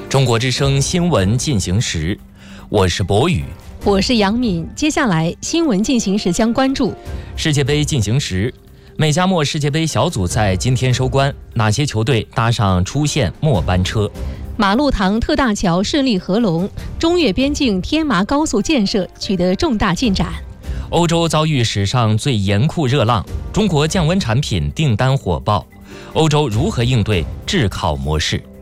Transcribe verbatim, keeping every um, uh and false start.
中国之声新闻进行时，我是博宇， 我是杨敏。接下来新闻进行时将关注世界杯进行时。美加墨世界杯小组赛今天收官，哪些球队搭上出线末班车？ 马路塘特大桥顺利合龙，中越边境天麻高速建设取得重大进展。 欧洲遭遇史上最严酷热浪，中国降温产品订单火爆，欧洲如何应对炙烤模式？